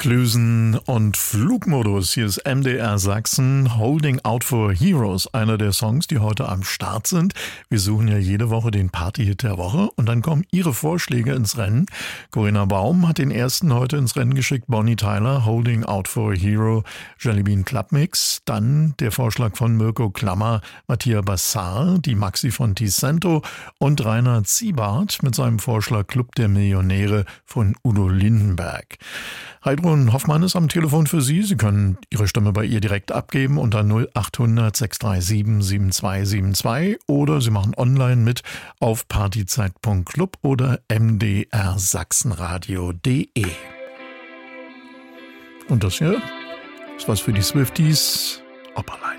Klüsen und Flugmodus. Hier ist MDR Sachsen, Holding Out for Heroes, einer der Songs, die heute am Start sind. Wir suchen ja jede Woche den Partyhit der Woche und dann kommen Ihre Vorschläge ins Rennen. Corinna Baum hat den ersten heute ins Rennen geschickt, Bonnie Tyler, Holding Out for a Hero, Jelly Bean Club Mix. Dann der Vorschlag von Mirko Klammer, Mattia Bassar, die Maxi von Ticento und Rainer Ziebart mit seinem Vorschlag Club der Millionäre von Udo Lindenberg. Heidrun Hoffmann ist am Telefon für Sie. Sie können Ihre Stimme bei ihr direkt abgeben unter 0800 637 7272 oder Sie machen online mit auf partyzeit.club oder mdrsachsenradio.de. Und das hier ist was für die Swifties. Opperlein.